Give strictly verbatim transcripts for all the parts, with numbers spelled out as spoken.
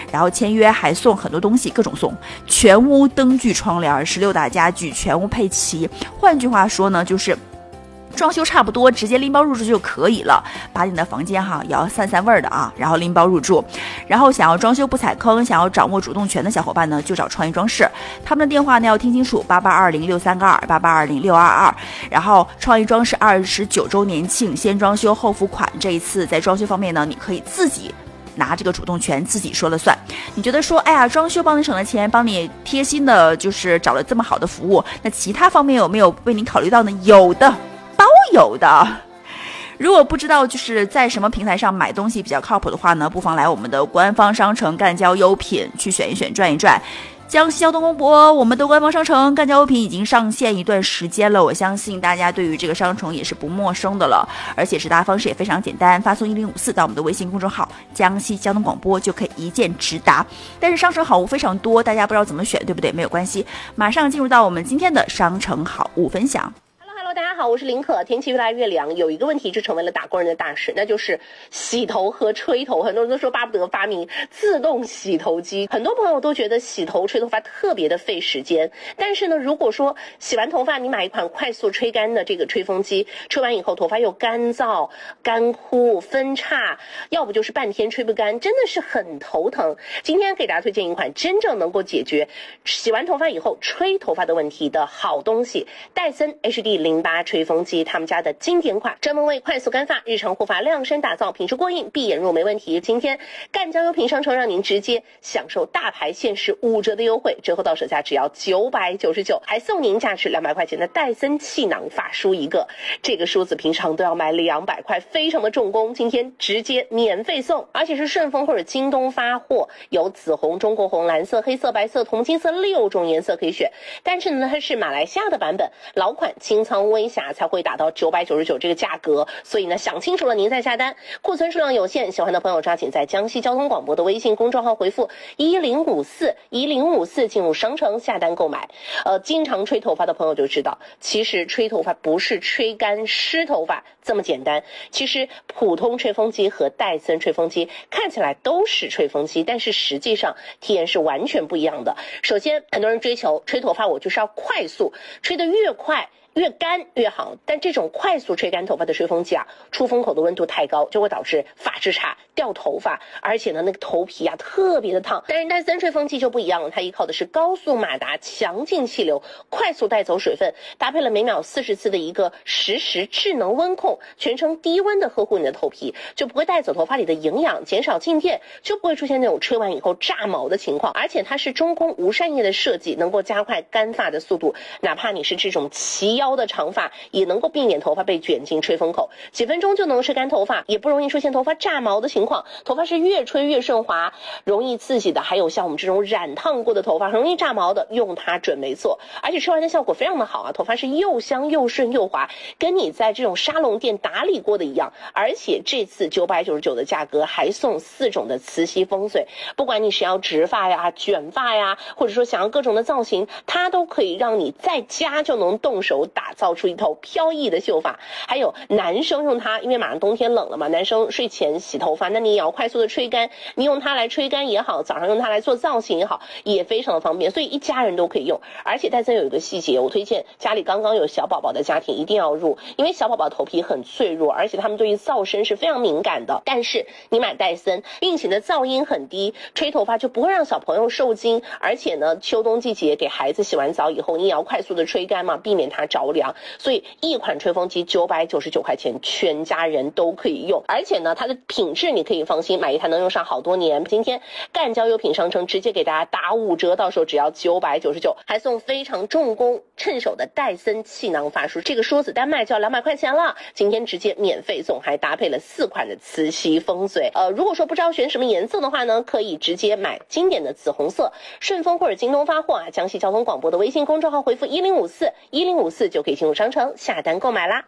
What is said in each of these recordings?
然后签约还送很多东西，各种送，全屋灯具窗帘，十六大家具，全屋配齐。换句话说呢，就是装修差不多，直接拎包入住就可以了。把你的房间哈也要散散味儿的啊，然后拎包入住。然后想要装修不踩坑，想要掌握主动权的小伙伴呢，就找创意装饰。他们的电话呢要听清楚，八八二零六三个二，八八二零六二二。然后创意装饰二十九周年庆，先装修后付款。这一次在装修方面呢，你可以自己拿这个主动权，自己说了算。你觉得说，哎呀，装修帮你省了钱，帮你贴心的，就是找了这么好的服务，那其他方面有没有为你考虑到呢？有的。包有的。如果不知道就是在什么平台上买东西比较靠谱的话呢，不妨来我们的官方商城赣交优品去选一选，转一转。江西交通广播我们的官方商城赣交优品已经上线一段时间了，我相信大家对于这个商城也是不陌生的了，而且直达方式也非常简单，发送一零五四到我们的微信公众号江西交通广播就可以一键直达。但是商城好物非常多，大家不知道怎么选，对不对？没有关系，马上进入到我们今天的商城好物分享。 大家好，我是林可。天气越来越凉，有一个问题就成为了打工人的大事，那就是洗头和吹头。很多人都说巴不得发明自动洗头机，很多朋友都觉得洗头吹头发特别的费时间。但是呢，如果说洗完头发你买一款快速吹干的这个吹风机，吹完以后头发又干燥、干枯、分叉，要不就是半天吹不干，真的是很头疼。今天给大家推荐一款真正能够解决洗完头发以后吹头发的问题的好东西——戴森 H D 零八吹风机，他们家的经典款，专门为快速干发、日常护发量身打造，品质过硬，闭眼入没问题。今天赣交优品商城让您直接享受大牌限时五折的优惠，折后到手价只要九百九十九，还送您价值两百块钱的戴森气囊发梳一个。这个梳子平常都要卖两百块，非常的重工，今天直接免费送，而且是顺丰或者京东发货，有紫红、中国红、蓝色、黑色、白色、铜金色六种颜色可以选。但是呢，它是马来西亚的版本，老款清仓微瑕才会达到九百九十九这个价格，所以呢，想清楚了您再下单。库存数量有限，喜欢的朋友抓紧在江西交通广播的微信公众号回复一零五四一零五四进入商城下单购买。呃，经常吹头发的朋友就知道，其实吹头发不是吹干湿头发这么简单。其实普通吹风机和戴森吹风机看起来都是吹风机，但是实际上体验是完全不一样的。首先，很多人追求吹头发，我就是要快速，吹得越快越干越好，但这种快速吹干头发的吹风机啊，出风口的温度太高，就会导致发质差、掉头发，而且呢，那个头皮啊特别的烫。但是戴森吹风机就不一样了，它依靠的是高速马达、强劲气流，快速带走水分，搭配了每秒四十次的一个实时智能温控，全程低温的呵护你的头皮，就不会带走头发里的营养，减少静电，就不会出现那种吹完以后炸毛的情况。而且它是中空无扇叶的设计，能够加快干发的速度，哪怕你是这种齐腰的长发，也能够避免头发被卷进吹风口，几分钟就能吹干头发，也不容易出现头发炸毛的情况。头发是越吹越顺滑，容易刺激的，还有像我们这种染烫过的头发，很容易炸毛的，用它准没错。而且吹完的效果非常的好啊，头发是又香又顺又滑，跟你在这种沙龙店打理过的一样。而且这次九百九十九的价格还送四种的磁吸风水，不管你是要直发呀、卷发呀，或者说想要各种的造型，它都可以让你在家就能动手打造出一头飘逸的秀发。还有男生用它，因为马上冬天冷了嘛，男生睡前洗头发，那你也要快速的吹干，你用它来吹干也好，早上用它来做造型也好，也非常的方便，所以一家人都可以用。而且戴森有一个细节，我推荐家里刚刚有小宝宝的家庭一定要入，因为小宝宝头皮很脆弱，而且他们对于噪声是非常敏感的。但是你买戴森，并且呢噪音很低，吹头发就不会让小朋友受惊。而且呢，秋冬季节给孩子洗完澡以后，你也要快速的吹干嘛，避免它着凉。所以一款吹风机九百九十九块钱，全家人都可以用。而且呢，它的品质你可以放心，买一台能用上好多年。今天赣交优品商城直接给大家打五折，到手只要九百九十九，还送非常重工趁手的戴森气囊发梳，这个梳子单卖就要两百块钱了，今天直接免费送，还搭配了四款的磁吸风水。呃，如果说不知道选什么颜色的话呢，可以直接买经典的紫红色，顺丰或者京东发货啊，江西交通广播的微信公众号回复一零五四一零五四就可以进入商城下单购买啦。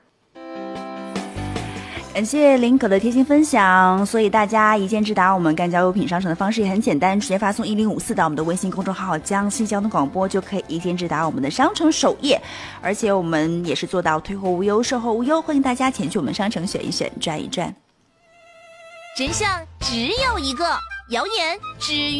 感谢林可的贴心分享，所以大家一键直达我们赣交优品商城的方式也很简单，直接发送一零五四到我们的微信公众号江西交通广播，就可以一键直达我们的商城首页。而且我们也是做到退货无忧、售后无忧，欢迎大家前去我们商城选一选、转一转。 真相只有一个，谣言只